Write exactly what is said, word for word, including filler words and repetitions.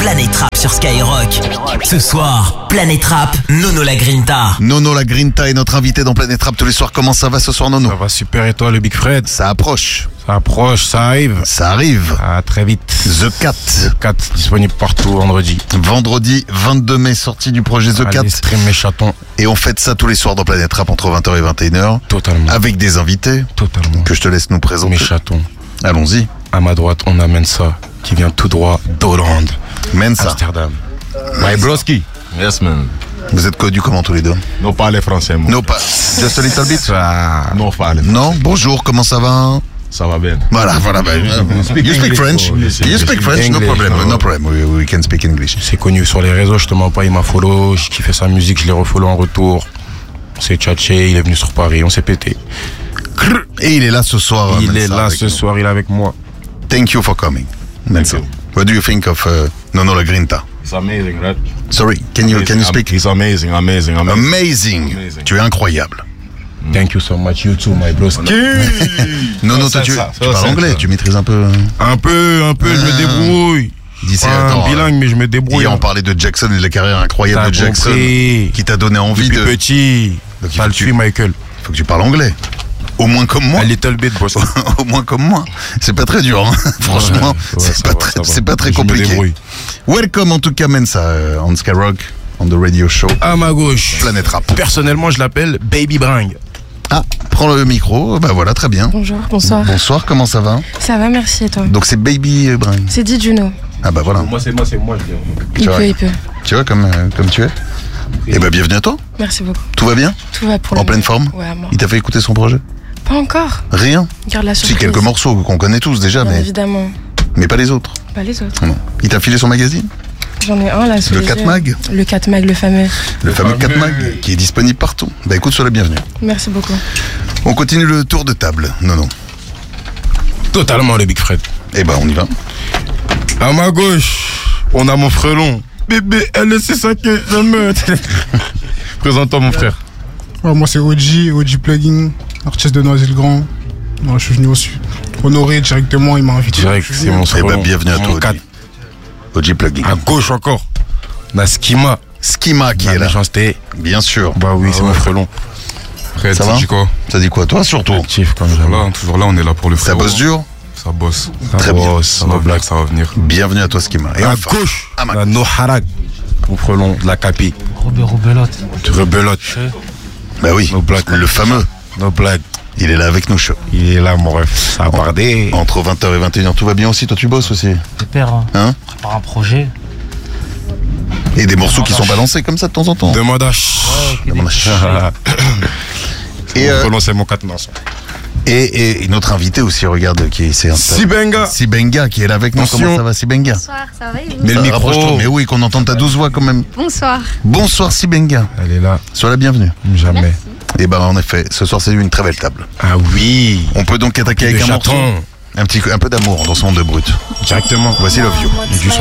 Planète Rap sur Skyrock. Ce soir, Planète Rap, Nono La Grinta. Nono La Grinta est notre invité dans Planète Rap tous les soirs. Comment ça va ce soir, Nono? Ça va super, et toi le Big Fred? Ça approche. Ça approche, ça arrive. Ça arrive. Ah, très vite. The Cat. quatre disponible partout vendredi. Vendredi vingt-deux mai, sortie du projet The Cat. Allez, stream mes chatons. Et on fête ça tous les soirs dans Planète Rap entre vingt heures et vingt et une heures. Totalement. Avec des invités. Totalement. Que je te laisse nous présenter. Mes chatons. Allons-y. À ma droite, on amène ça, qui vient tout droit d'Hollande. Mensa. Amsterdam. My broski. Yes, man. Vous êtes connus comment tous les deux? Non, parlez français, moi. No, pas. Just a little bit. Ah. Non, parlez. Non, bonjour, comment ça va? Ça va bien. Voilà, voilà. Bah, you speak French. You speak French, no English. problem. No problem. We, we can speak English. C'est connu sur les réseaux, je te mens pas, il m'a follow, j'ai kiffé sa musique, je l'ai refollow en retour. On s'est tchatché, il est venu sur Paris, on s'est pété. Et il est là ce soir. Il Mensa, est là avec ce nous. soir, il est avec moi. Thank you for coming. Mensa. you. What do you think of uh, Nono La Grinta? It's amazing, right? Sorry, can you, can you speak? It's amazing, amazing, amazing. Amazing. Amazing. Tu es incroyable. Thank you so much, you too, my broski. Nono, toi, ça, tu, ça, tu ça, parles ça, anglais, ça. tu maîtrises un peu. Un peu, un peu, je me débrouille. D'ici, Pas attends, un bilingue, mais je me débrouille. Hier, on parlait de Jackson et de la carrière incroyable T'as de Jackson compris. qui t'a donné envie Depuis de. petit. Donc, il T'as faut le que tu- suis, Michael. Faut que tu parles anglais. Au moins comme moi. A little bit, boss. Au moins comme moi. C'est pas très dur, hein. Franchement, Ouais, c'est ça pas, va, très- ça va. c'est pas très Je me compliqué. débrouille. Welcome en tout cas, Mensa, euh, on Skyrock, on the radio show. À ma gauche. Planète Rap. Personnellement, je l'appelle Baby Bring. Ah, prends le micro. Bah voilà, très bien. Bonjour, bonsoir. Bonsoir, comment ça va? Ça va, merci et toi? Donc c'est Baby euh, Brain. C'est dit Juno. Ah bah voilà. Moi, c'est moi, c'est moi, je dis. Il Tu vois. peut, il peut. Tu vois comme, euh, comme tu es. Et bah bienvenue à toi. Merci beaucoup. Tout va bien? Tout va pour le En pleine mieux. forme? Ouais, moi. Il t'a fait écouter son projet? Pas encore. Rien? Garde la Si, surprise. quelques morceaux qu'on connaît tous déjà, Bien mais, évidemment. mais pas les autres. Pas les autres. Non. Il t'a filé son magazine? J'en ai un là sous Le les quatre yeux. mag? Le quatre mag, le fameux. Le fameux quatre mag qui est disponible partout. Bah écoute, sois la bienvenue. Merci beaucoup. On continue le tour de table. Non, non. Totalement, le Big Fred. Eh ben on y va. À ma gauche, on a mon frelon. Bébé, elle, c'est ça que j'aime. Présente-toi, mon frère. Ouais, moi c'est O G, O G Plugin, artiste de Noisy-le-Grand. Ouais, je suis venu aussi honoré directement, il m'a invité. Direct, Je suis c'est venu. mon Eh frelon. ben bienvenue à Mon toi, quatre. O G Plugin. À gauche encore, on a Skima. Skima qui La est là. méchanceté. Bien sûr. Bah oui, c'est mon frelon. Fred, Ça ça va dit quoi? Ça dit quoi, toi surtout? Actif comme Toujours jamais. là, toujours là, on est là pour le Ça frérot. bosse dur? Ça bosse. Ça Très bien. bosse, Ça no va blague. venir, ça va venir. Bienvenue à toi, Skima. Et À enfin, gauche, à ma- on a No Harag. Mon frelon de la Capi. Rebelote. Tu rebelotes. bah oui, No blague. le fameux. No blague. Il est là avec nous, show. Il est là, mon ref. Ça a bardé. Entre vingt heures et vingt et une heures, tout va bien aussi? Toi, tu bosses aussi? Super, hein. Hein? Prépare un projet. Et des morceaux qui sont balancés comme ça de temps en temps. Demande à ch. Demande à ch- Et, Mon euh, frelon, c'est mon cadenas. et, et notre invité aussi, regarde, qui c'est un Sibenga. Sibenga qui est là avec nous. Attention. Comment ça va, Sibenga? Bonsoir, ça va et vous? Mais le Ça, micro. rapproche-toi. Mais oui, qu'on entende ta douce voix quand même. Bonsoir. Bonsoir, Sibenga. Elle est là. Sois la bienvenue. Jamais. Et ben en effet, ce soir c'est une très belle table. Ah oui. On peut donc attaquer Le avec un morceau, chaton. un petit, un peu d'amour dans ce monde de brut. Directement. Voici Love You. Et du